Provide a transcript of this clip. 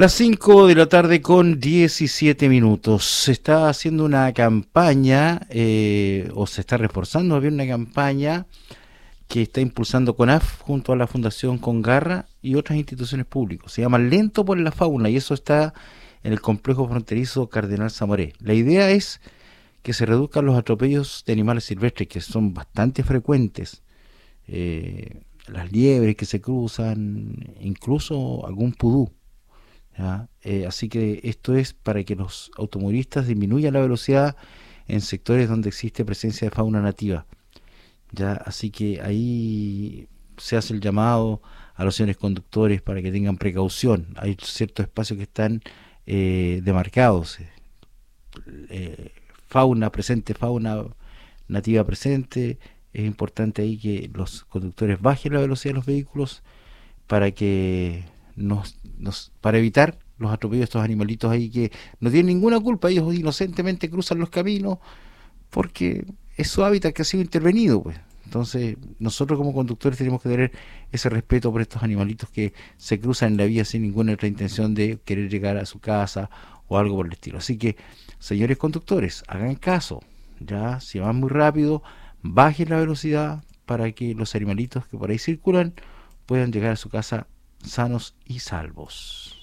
Las 5 de la tarde con 17 minutos. Se está haciendo una campaña, o se está reforzando bien una campaña que está impulsando CONAF junto a la Fundación Congarra y otras instituciones públicas. Se llama Lento por la Fauna y eso está en el complejo fronterizo Cardenal Zamoré. La idea es que se reduzcan los atropellos de animales silvestres, que son bastante frecuentes. Las liebres que se cruzan, incluso algún pudú. ¿Ya? Así que esto es para que los automovilistas disminuyan la velocidad en sectores donde existe presencia de fauna nativa. ¿Ya? Así que ahí se hace el llamado a los señores conductores para que tengan precaución. Hay ciertos espacios que están demarcados. Fauna presente, fauna nativa presente. Es importante ahí que los conductores bajen la velocidad de los vehículos para que para evitar los atropellos de estos animalitos ahí que no tienen ninguna culpa. Ellos inocentemente cruzan los caminos porque es su hábitat que ha sido intervenido, pues. Entonces nosotros como conductores tenemos que tener ese respeto por estos animalitos que se cruzan en la vía sin ninguna otra intención de querer llegar a su casa o algo por el estilo. Así que, señores conductores, hagan caso. Ya, si van muy rápido, bajen la velocidad para que los animalitos que por ahí circulan puedan llegar a su casa sanos y salvos.